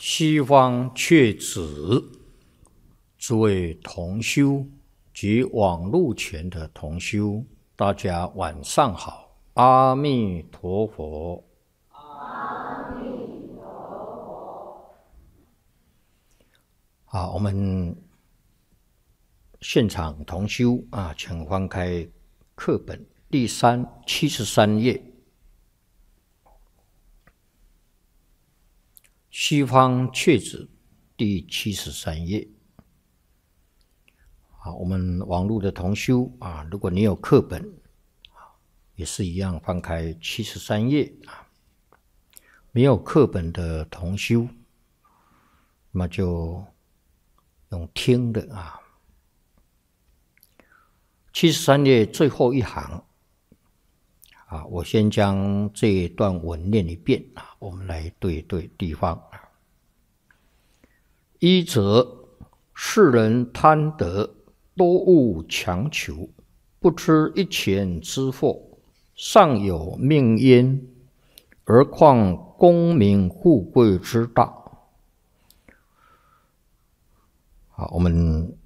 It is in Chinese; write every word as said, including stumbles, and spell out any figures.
西方却子，诸位同修及网络前的同修，大家晚上好，阿弥陀佛。 阿弥陀佛。 好，我们现场同修啊，请翻开课本第三七十三页。西方却子第七十三页。好，我们网络的同修啊，如果你有课本，也是一样翻开七十三页啊。没有课本的同修，那么就用听的啊。七十三页最后一行啊，我先将这一段文念一遍啊，我们来对对地方啊。一则世人贪得，多务强求，不知一钱之祸，尚有命焉，而况功名富贵之大。好，我们